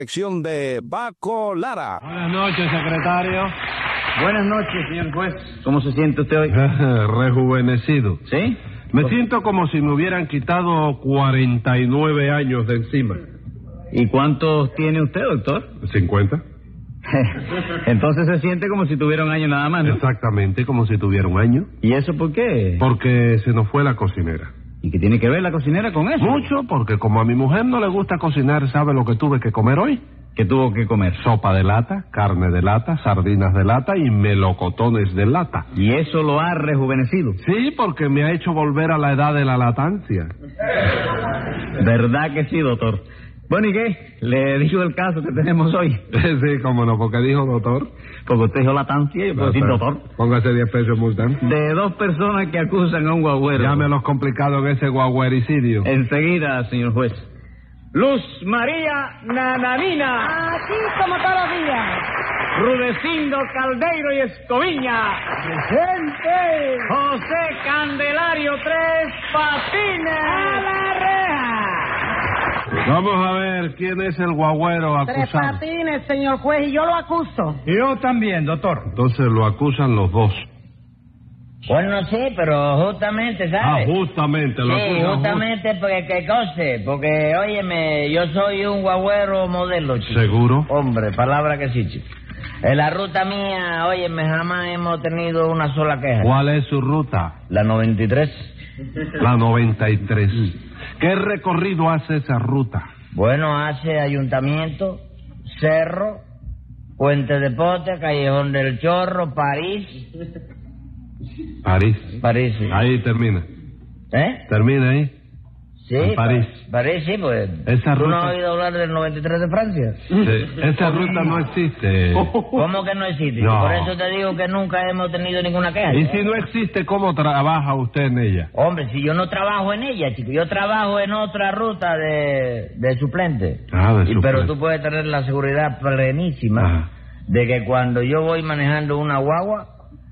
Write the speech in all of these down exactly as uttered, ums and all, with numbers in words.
Sección de Paco Lara. Buenas noches, secretario. Buenas noches, señor juez. ¿Cómo se siente usted hoy? Rejuvenecido. ¿Sí? Me siento como si me hubieran quitado cuarenta y nueve años de encima. ¿Y cuántos tiene usted, doctor? ¿cincuenta? Entonces se siente como si tuviera un año nada más, ¿no? Exactamente, como si tuviera un año. ¿Y eso por qué? Porque se nos fue la cocinera. ¿Y qué tiene que ver la cocinera con eso? Mucho, porque como a mi mujer no le gusta cocinar, ¿sabe lo que tuve que comer hoy? ¿Qué tuvo que comer? Sopa de lata, carne de lata, sardinas de lata y melocotones de lata. ¿Y eso lo ha rejuvenecido? Sí, porque me ha hecho volver a la edad de la latancia. ¿Verdad que sí, doctor? Bueno, ¿y qué? Le digo el caso que tenemos hoy. Sí, cómo no, porque dijo doctor. Porque usted dijo latancia, yo puedo decir doctor. Póngase diez pesos multa. De dos personas que acusan a un guagüero. Llame a los complicados en ese guagüericidio. Enseguida, señor juez. Luz María Nananina. Aquí como todos los días. Rudecindo Caldeiro y Escoviña. ¡Presente! José Candelario Tres Patines. ¡A la reja! Vamos a ver quién es el guagüero Tres acusado. Patines, señor juez, y yo lo acuso. Yo también, doctor. Entonces lo acusan los dos. Bueno, sí, pero justamente, Ah, ¿sabes? justamente, lo Sí, acusan. justamente porque que conste, porque, óyeme, yo soy un guagüero modelo, chico. ¿Seguro? Hombre, palabra que sí, chico. En la ruta mía, óyeme, jamás hemos tenido una sola queja. ¿Cuál es su ruta? La noventa y tres. La noventa y tres. ¿Qué recorrido hace esa ruta? Bueno, hace Ayuntamiento, Cerro, Puente de Pote, Callejón del Chorro, París. París. París, sí. Ahí termina. ¿Eh? Termina ahí. Sí, En París. Pa- París, sí, pues. Esa ¿Tú no ruta- has oído hablar del noventa y tres de Francia? Sí. Esa ruta no existe. ¿Cómo que no existe? No. Por eso te digo que nunca hemos tenido ninguna queja. Y si no existe, ¿cómo trabaja usted en ella? Hombre, si yo no trabajo en ella, chico, yo trabajo en otra ruta de, de suplente. Ah, de Y- suplente. Pero tú puedes tener la seguridad plenísima Ajá. de que cuando yo voy manejando una guagua,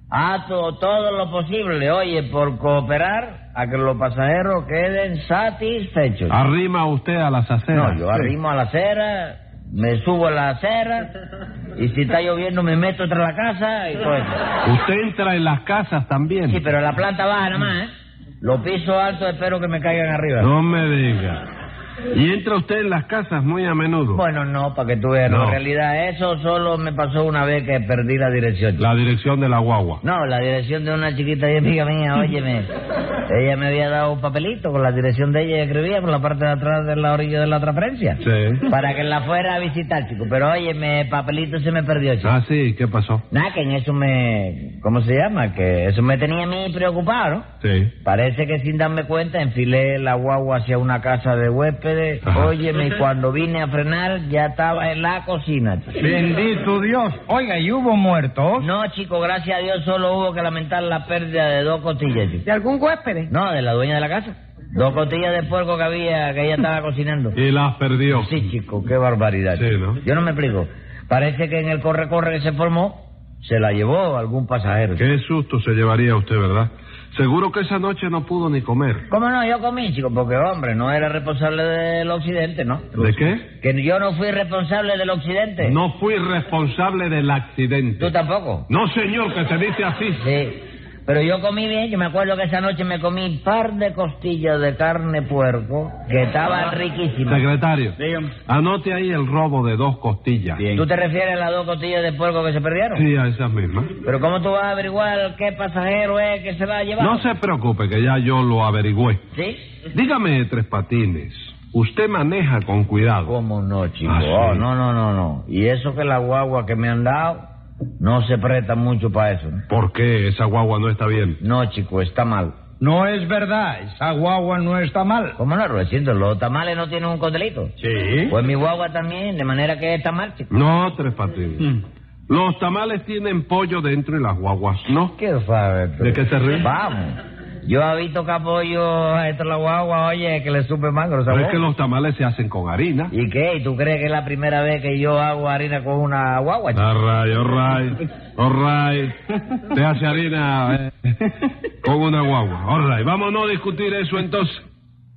hago todo lo posible, oye, por cooperar a que los pasajeros queden satisfechos. ¿Arrima usted a las aceras? No, yo arrimo a la acera, me subo a la acera, y si está lloviendo me meto entre la casa y todo eso. ¿Usted entra en las casas también? Sí, pero en la planta baja nada más, ¿eh? Los pisos altos espero que me caigan arriba. No me diga. ¿Y entra usted en las casas muy a menudo? Bueno, no, para que tú veas, No. en realidad eso solo me pasó una vez que perdí la dirección. La dirección de la guagua. No, la dirección de una chiquita y amiga mía, óyeme. Ella me había dado un papelito con la dirección de ella y escribía por la parte de atrás de la orilla de la transferencia. Sí. Para que la fuera a visitar, chico. Pero óyeme, el papelito se me perdió, chico. Ah, sí, ¿qué pasó? Nada, que en eso me... ¿Cómo se llama? Que eso me tenía a mí preocupado, ¿no? Sí. Parece que sin darme cuenta enfilé la guagua hacia una casa de huéspedes. Ajá. Óyeme, y cuando vine a frenar ya estaba en la cocina, chico. Bendito Dios. Oiga, ¿y hubo muertos? No, chico, gracias a Dios solo hubo que lamentar la pérdida de dos costillas, chico. ¿De algún huésped? No, de la dueña de la casa. Dos costillas de puerco que había, que ella estaba cocinando. Y las perdió. Sí, chico, qué barbaridad. Sí, chico. ¿no? Yo no me explico. Parece que en el corre-corre que se formó, se la llevó algún pasajero. chico. Qué susto se llevaría usted, ¿verdad? Seguro que esa noche no pudo ni comer. ¿Cómo no? Yo comí, chico, porque, hombre, no era responsable del occidente, ¿no? ¿De qué? Que yo no fui responsable del occidente. No fui responsable del accidente. ¿Tú tampoco? No, señor, que se dice así. Sí. Pero yo comí bien, yo me acuerdo que esa noche me comí un par de costillas de carne puerco que estaban riquísimas. Secretario, Dígame. anote ahí el robo de dos costillas. Bien. ¿Tú te refieres a las dos costillas de puerco que se perdieron? Sí, a esas mismas. Pero ¿cómo tú vas a averiguar qué pasajero es que se la ha llevado? No se preocupe, que ya yo lo averigüé. ¿Sí? Dígame, Tres Patines, usted maneja con cuidado. ¿Cómo no, chico? Ah, sí. Oh, no, no, no, no. Y eso que la guagua que me han dado no se presta mucho para eso, ¿no? ¿Por qué? Esa guagua no está bien. No, chico, está mal. No es verdad. Esa guagua no está mal. ¿Cómo no, Rudecindo? Los tamales no tienen un condelito. Sí. Pues mi guagua también, de manera que está mal, chico. No, Tres Patines. Mm. Los tamales tienen pollo dentro y las guaguas no. ¿Qué sabes tú? ¿De qué se ríe? Vamos. Yo he visto capollo a esta la guagua, oye, que le supe mango, Pero ¿sabes? es que los tamales se hacen con harina. ¿Y qué? ¿Y tú crees que es la primera vez que yo hago harina con una guagua, chico? All right, all right, all right. Se hace harina eh, con una guagua. All right, vamos a no discutir eso entonces.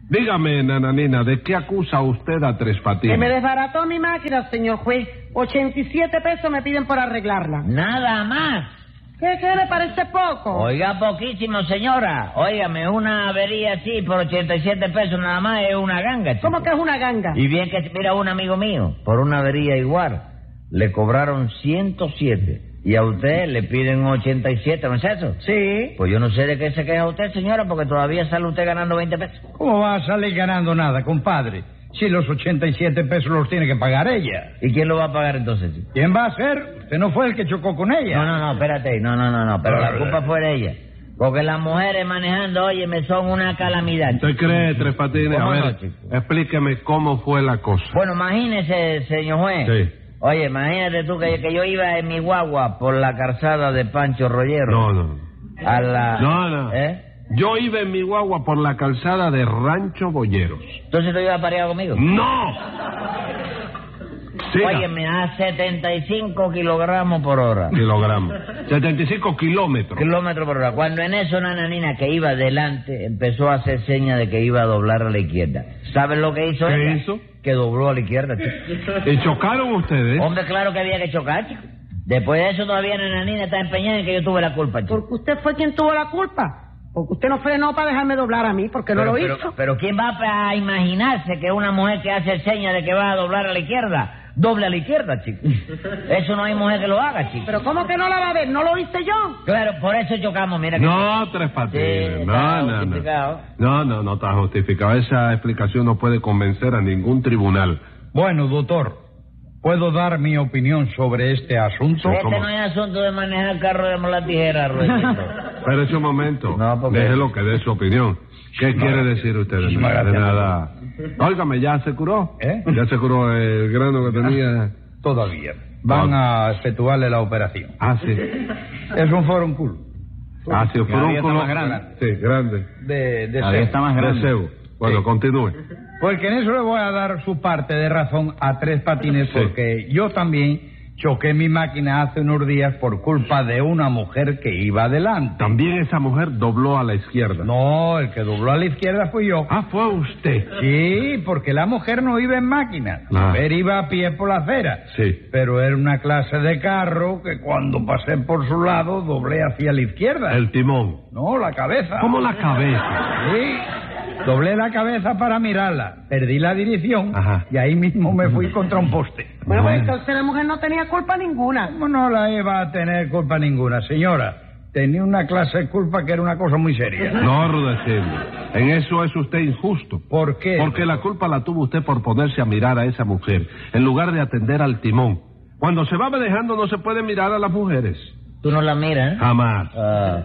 Dígame, nananina, ¿de qué acusa usted a Tres Patines? Que me desbarató mi máquina, señor juez. ochenta y siete pesos me piden por arreglarla. Nada más. ¿Qué, qué le parece poco? Oiga, poquísimo, señora. Óigame, una avería así por ochenta y siete pesos nada más es una ganga, chico. ¿Cómo que es una ganga? Y bien que, mira, un amigo mío, por una avería igual, le cobraron ciento siete. Y a usted le piden ochenta y siete, ¿no es eso? Sí. Pues yo no sé de qué se queja usted, señora, porque todavía sale usted ganando veinte pesos. ¿Cómo va a salir ganando nada, compadre? Si los ochenta y siete pesos los tiene que pagar ella. ¿Y quién lo va a pagar entonces, chico? ¿Quién va a ser? Usted no fue el que chocó con ella. No, no, no, espérate, no, no, no, no, pero Ah, la culpa fue de ella. Porque las mujeres manejando, óyeme, son una calamidad. ¿Usted cree, Tres Patines? A ¿Cómo no, ver, chico? explíqueme cómo fue la cosa. Bueno, imagínese, señor juez. Sí. Oye, imagínate tú que, que yo iba en mi guagua por la calzada de Pancho Rollero. No, no. A la... No, no. ¿Eh? Yo iba en mi guagua por la calzada de Rancho Boyeros. Entonces tú ibas pareado conmigo. ¡No! Siga. Óyeme, a setenta y cinco kilogramos por hora. Kilogramos. setenta y cinco kilómetros. Kilómetros por hora. Cuando en eso una nanina que iba delante empezó a hacer señas de que iba a doblar a la izquierda. ¿Sabes lo que hizo ¿Qué ella? hizo? Que dobló a la izquierda, chico. ¿Y chocaron ustedes? Hombre, claro que había que chocar, chico. Después de eso todavía la nanina está empeñada en que yo tuve la culpa, chico. Porque usted fue quien tuvo la culpa. Porque usted no frenó para dejarme doblar a mí, porque no pero, lo pero, hizo. Pero ¿quién va a imaginarse que una mujer que hace señas de que va a doblar a la izquierda, doble a la izquierda, chico? Eso no hay mujer que lo haga, chico. Pero ¿cómo que no la va a ver? ¿No lo hice yo? Claro, por eso chocamos, mira que... No, Tres Patines. Sí, no, está no, justificado. no. No, no, no está justificado. Esa explicación no puede convencer a ningún tribunal. Bueno, doctor, ¿puedo dar mi opinión sobre este asunto? Este ¿cómo? no es asunto de manejar carro de la tijera, Ruedito. Espérese un momento. No, porque- Déjelo que dé su opinión. ¿Qué quiere decir usted? De Muchísimas nada, de gracias, nada. Óigame, ¿ya se curó? ¿Eh? ¿Ya se curó el grano que tenía? Todavía. Van a efectuarle la operación. Ah, sí. Es un fórmculo. Ah, sí, Cada día está furúnculo. más grande. Sí, grande. De, de Cada día sebo. está más grande. De cebo. Bueno, Sí. continúe. Porque en eso le voy a dar su parte de razón a Tres Patines, Sí. porque yo también choqué mi máquina hace unos días por culpa de una mujer que iba adelante. También esa mujer dobló a la izquierda. No, el que dobló a la izquierda fui yo. Ah, fue usted. Sí, porque la mujer no iba en máquina. La Ah. mujer iba a pie por la acera. Sí. Pero era una clase de carro que cuando pasé por su lado doblé hacia la izquierda. El timón. No, la cabeza. ¿Cómo la cabeza? Sí. Doblé la cabeza para mirarla, perdí la dirección Ajá. y ahí mismo me fui contra un poste. Bueno, pues Bueno. entonces la mujer no tenía culpa ninguna. ¿Cómo no la iba a tener culpa ninguna, señora? Tenía una clase de culpa que era una cosa muy seria. No, Rudecindo. En eso es usted injusto. ¿Por qué? Porque la culpa la tuvo usted por ponerse a mirar a esa mujer, en lugar de atender al timón. Cuando se va manejando no se puede mirar a las mujeres. Tú no la miras, ¿eh? Jamás. Ah.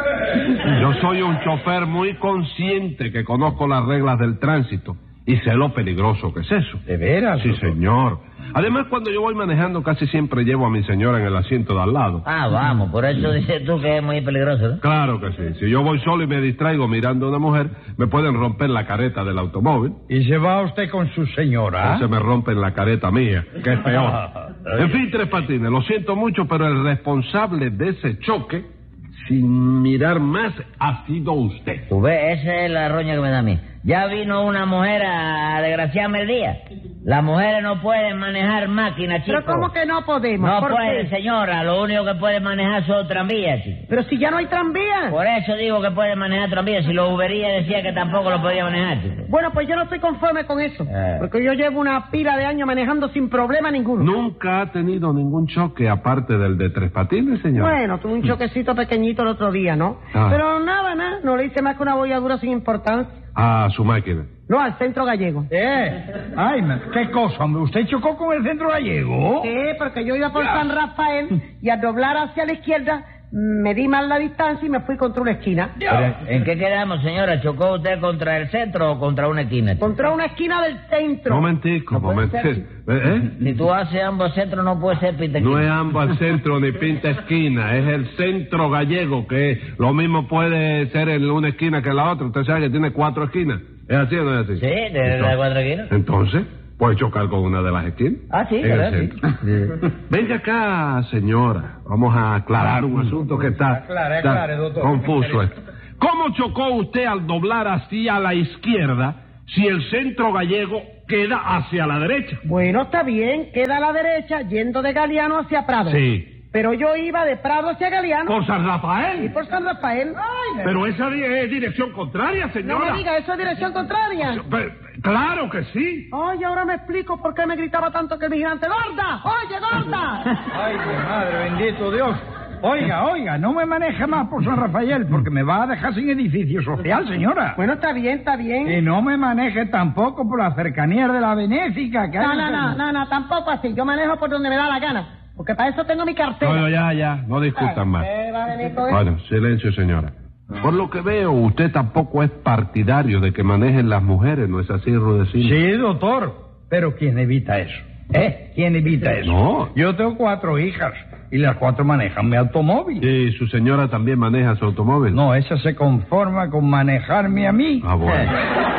Yo soy un chofer muy consciente que conozco las reglas del tránsito y sé lo peligroso que es eso. ¿De veras? Sí, doctor? señor. Además, cuando yo voy manejando casi siempre llevo a mi señora en el asiento de al lado. Ah, vamos, por eso dices tú que es muy peligroso, ¿no? Claro que sí. Si yo voy solo y me distraigo mirando a una mujer, me pueden romper la careta del automóvil. ¿Y se va usted con su señora? O se me rompen la careta mía, que es peor. En fin, Tres Patines, lo siento mucho, pero el responsable de ese choque, sin mirar más, ha sido usted. Tú ves, esa es la roña que me da a mí. Ya vino una mujer a desgraciarme el día. Las mujeres no pueden manejar máquinas, chicos. Pero ¿cómo que no podemos? No ¿Por pueden, qué? señora. Lo único que pueden manejar son tranvías, chicos. Pero si ya no hay tranvía. Por eso digo que pueden manejar tranvías. Si los Ubería decía que tampoco lo podía manejar, chicos. Bueno, pues yo no estoy conforme con eso. Eh. Porque yo llevo una pila de años manejando sin problema ninguno. Nunca ha tenido ningún choque aparte del de Tres Patines, señor. Bueno, tuve un choquecito pequeñito el otro día, ¿no? Ah. Pero nada, nada. No le hice más que una bolladura sin importancia. A su máquina. No, al centro gallego. ¿Eh? Ay, ma- ¿qué cosa, hombre? ¿Usted chocó con el centro gallego? Sí, porque yo iba por San Rafael y al doblar hacia la izquierda me di mal la distancia y me fui contra una esquina. Pero, ¿en qué quedamos, señora? ¿Chocó usted contra el centro o contra una esquina, chico? Contra una esquina del centro. Momentico, No puede momentico. ser. ¿Eh? Si tú haces ambos centros no puede ser pintequín. No es ambos al centro ni pinta esquina, es el centro gallego, que lo mismo puede ser en una esquina que en la otra. Usted sabe que tiene cuatro esquinas. ¿Es así o no es así? Sí, de la cuatro esquinas. Entonces, puede chocar con una de las esquinas. Ah, sí, En el ¿verdad? centro. Sí. Venga acá, señora. Vamos a aclarar un asunto que está, Aclare, está aclare, doctor, confuso me esto. ¿Cómo chocó usted al doblar hacia la izquierda si el centro gallego queda hacia la derecha? Bueno, está bien, queda a la derecha, yendo de Galiano hacia Prado. Sí. Pero yo iba de Prado hacia Galiano. ¿Por San Y Rafael? por San Rafael. Ay, Pero esa di- es dirección contraria, no señora. me diga, eso es dirección contraria. Pe- Claro que sí. Oye, ahora me explico por qué me gritaba tanto que el vigilante. ¡Gorda! ¡Oye, gorda! Ay, mi madre, bendito Dios. Oiga, oiga, no me maneje más por San Rafael, porque me va a dejar sin edificio social, señora. Bueno, está bien, está bien. Y no me maneje tampoco por las cercanías de la Benéfica. Que No, hay no, en- no, no, no, tampoco así. Yo manejo por donde me da la gana. Porque para eso tengo mi cartera. Bueno, ya, ya, no discutan más. ¿Qué va a venir con eso? Bueno, silencio, señora. Por lo que veo, usted tampoco es partidario de que manejen las mujeres, ¿no es así, Rudecindo? Sí, doctor, pero ¿quién evita eso? ¿Eh? ¿Quién evita eso? No. Yo tengo cuatro hijas y las cuatro manejan mi automóvil. ¿Y su señora también maneja su automóvil? No, esa se conforma con manejarme a mí. Ah, bueno.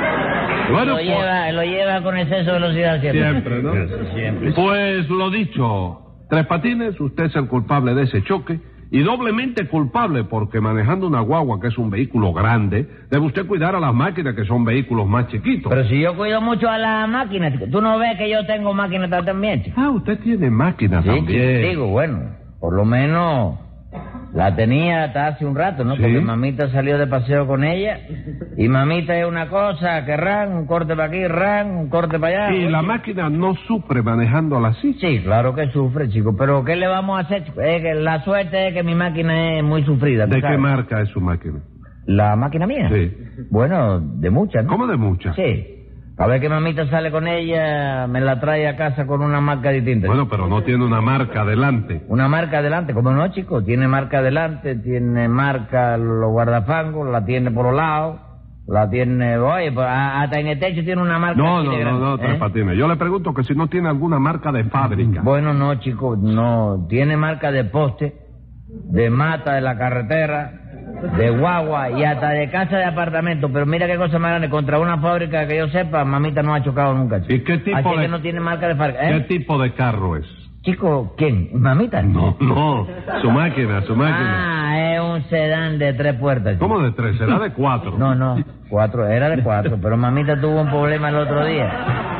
Bueno, lo, pues, lleva, lo lleva con exceso de velocidad siempre. siempre, ¿no? Siempre. Pues lo dicho, Tres Patines, usted es el culpable de ese choque y doblemente culpable porque manejando una guagua que es un vehículo grande, debe usted cuidar a las máquinas que son vehículos más chiquitos. Pero si yo cuido mucho a la máquina, chico, tú no ves que yo tengo máquina también, chico. Ah, usted tiene máquina Sí, también. chico, digo, bueno, por lo menos la tenía hasta hace un rato, ¿no? Sí. Porque mamita salió de paseo con ella y mamita es una cosa que ran, un corte para aquí, ran, un corte para allá. Y la máquina no sufre manejándola así. Sí, claro que sufre, chico, pero ¿qué le vamos a hacer, chico? Es que la suerte es que mi máquina es muy sufrida. ¿tú ¿De qué sabes? marca es su máquina? ¿La máquina mía? Sí. Bueno, de muchas, ¿no? ¿Cómo de muchas? Sí. Cada vez que mamita sale con ella, me la trae a casa con una marca distinta. Bueno, pero no tiene una marca adelante. Una marca adelante, ¿cómo no, chico? Tiene marca adelante, tiene marca los guardafangos, la tiene por los lados, la tiene... Oye, pues, a- hasta en el techo tiene una marca... No, así no, de no, grande, no, ¿eh? Tres Patines. Yo le pregunto que si no tiene alguna marca de fábrica. Bueno, no, chico, no. Tiene marca de poste, de mata de la carretera, de guagua y hasta de casa de apartamento. Pero mira qué cosa más grande. Contra una fábrica que yo sepa, mamita no ha chocado nunca, chico. ¿Y qué tipo Así de- que no tiene marca de fábrica, ¿eh? ¿Qué tipo de carro es? Chico, ¿quién? ¿Mamita? No, no, su máquina, su máquina. Ah, es un sedán de tres puertas, chico. ¿Cómo de tres? ¿Será de cuatro? No, no, cuatro, era de cuatro, pero mamita tuvo un problema el otro día.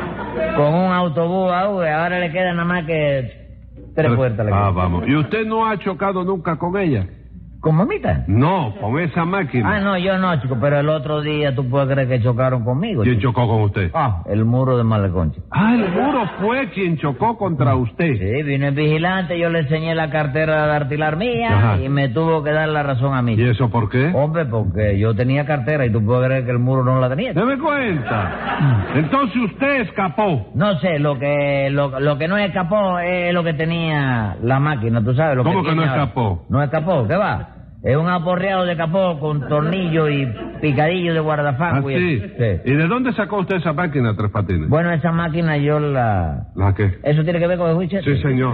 Con un autobús, ah, uy, ahora le queda nada más que tres puertas. Le Ah, quedan. vamos. ¿Y usted no ha chocado nunca con ella? ¿Con mamita? No, con esa máquina. Ah, no, yo no, chico, pero el otro día tú puedes creer que chocaron conmigo. ¿Quién chico. chocó con usted? Ah, el muro de Malecón, chico. Ah, el muro fue quien chocó contra usted. Sí, vino el vigilante, yo le enseñé la cartera de artilar mía Ajá. y me tuvo que dar la razón a mí. ¿Y eso por qué? Hombre, porque yo tenía cartera y tú puedes creer que el muro no la tenía. Deme cuenta. Entonces usted escapó. No sé, lo que lo, lo que no escapó es lo que tenía la máquina, tú sabes. Lo ¿Cómo que tiene no ahora. escapó? No escapó, ¿qué va? Es un aporreado de capó con tornillo y picadillo de ¿Ah, guardafango. y sí? eso. Sí. ¿Y de dónde sacó usted esa máquina, Tres Patines? Bueno, esa máquina yo la... ¿La qué? ¿Eso tiene que ver con el juicio? Sí, señor.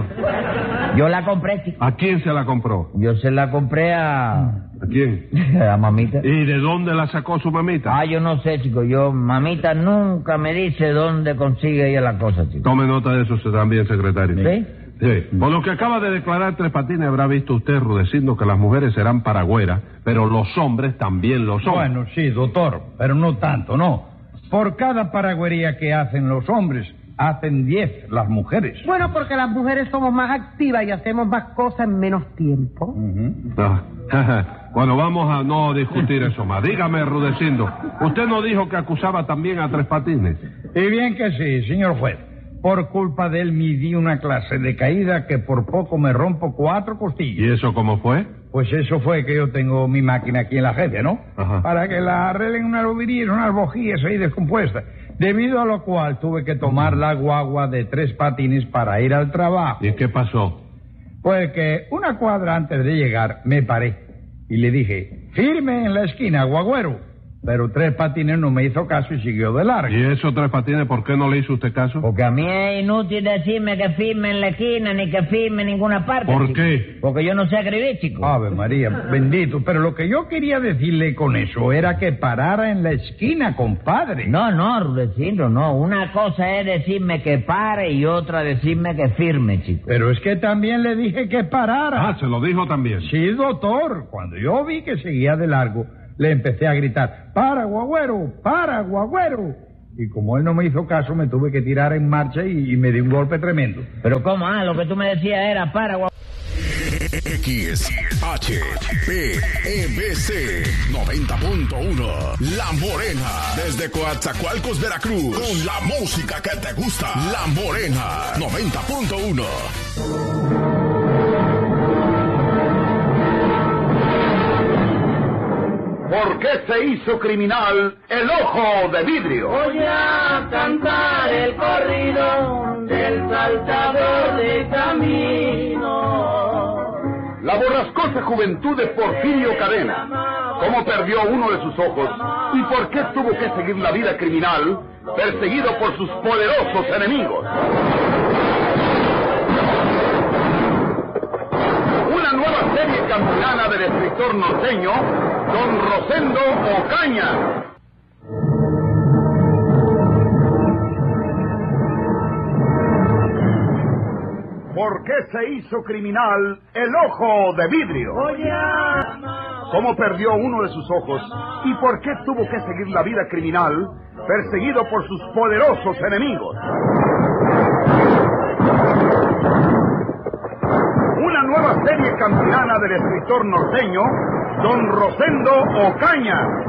Yo la compré, chico. ¿A quién se la compró? Yo se la compré a... ¿A quién? a mamita. ¿Y de dónde la sacó su mamita? Ah, yo no sé, chico. Yo, mamita nunca me dice dónde consigue ella la cosa, chico. Tome nota de eso usted también, secretario. ¿Sí? Sí. Por lo que acaba de declarar Tres Patines, habrá visto usted, Rudecindo, que las mujeres serán paragüeras, pero los hombres también lo son. Bueno, sí, doctor, pero no tanto, no. Por cada paragüería que hacen los hombres, hacen diez las mujeres. Bueno, porque las mujeres somos más activas y hacemos más cosas en menos tiempo. Ujú. Ah, bueno, vamos a no discutir eso más. Dígame, Rudecindo, usted no dijo que acusaba también a Tres Patines. Y bien que sí, señor juez. Por culpa de él me di una clase de caída que por poco me rompo cuatro costillas. ¿Y eso cómo fue? Pues eso fue que yo tengo mi máquina aquí en la agencia, ¿no? Ajá. Para que la arreglen unas bobinas, unas bojías ahí descompuestas. Debido a lo cual tuve que tomar la guagua de Tres Patines para ir al trabajo. ¿Y qué pasó? Pues que una cuadra antes de llegar me paré y le dije, firme en la esquina, guagüero. Pero Tres Patines no me hizo caso y siguió de largo. ¿Y eso, Tres Patines, por qué no le hizo usted caso? Porque a mí es inútil decirme que firme en la esquina ni que firme en ninguna parte. ¿Por chico. qué? Porque yo no sé escribir, chico. Ave María, bendito. Pero lo que yo quería decirle con eso era que parara en la esquina, compadre. No, no, Rudecindo, no. Una cosa es decirme que pare y otra decirme que firme, chico. Pero es que también le dije que parara. Ah, se lo dijo también. Sí, doctor. Cuando yo vi que seguía de largo, le empecé a gritar, para, guagüero, para, guagüero. Y como él no me hizo caso, me tuve que tirar en marcha y, y me dio un golpe tremendo. Pero ¿cómo? Ah, lo que tú me decías era para... X H P E B C noventa punto uno La Morena, desde Coatzacoalcos, Veracruz, con la música que te gusta. La Morena noventa punto uno. ¿Por qué se hizo criminal el ojo de vidrio? Voy a cantar el corrido del saltador de camino. La borrascosa juventud de Porfirio Cadena. ¿Cómo perdió uno de sus ojos? ¿Y por qué tuvo que seguir la vida criminal, perseguido por sus poderosos enemigos? Una nueva serie campilana del escritor norteño, don Rosendo Ocaña. ¿Por qué se hizo criminal el ojo de vidrio? ¿Cómo perdió uno de sus ojos? ¿Y por qué tuvo que seguir la vida criminal, perseguido por sus poderosos enemigos? Una nueva serie campilana del escritor norteño, don Rosendo Ocaña.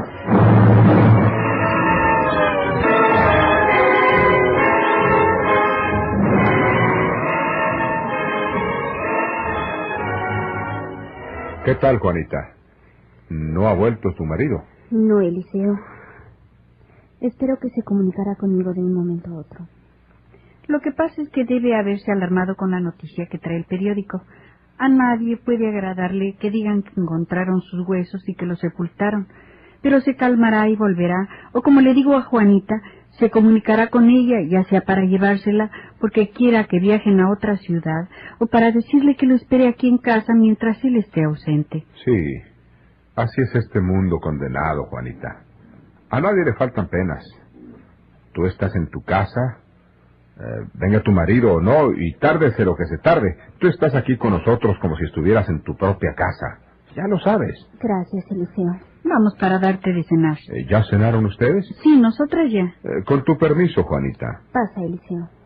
¿Qué tal, Juanita? ¿No ha vuelto tu marido? No, Eliseo. Espero que se comunicará conmigo de un momento a otro. Lo que pasa es que debe haberse alarmado con la noticia que trae el periódico. A nadie puede agradarle que digan que encontraron sus huesos y que los sepultaron, pero se calmará y volverá, o como le digo a Juanita, se comunicará con ella, ya sea para llevársela porque quiera que viajen a otra ciudad, o para decirle que lo espere aquí en casa mientras él esté ausente. Sí, así es este mundo condenado, Juanita. A nadie le faltan penas. Tú estás en tu casa, eh, venga tu marido o no, y tárdese lo que se tarde. Tú estás aquí con nosotros como si estuvieras en tu propia casa. Ya lo sabes. Gracias, Eliseo. Vamos para darte de cenar. Eh, ¿Ya cenaron ustedes? Sí, nosotras ya. Eh, con tu permiso, Juanita. Pasa, Eliseo.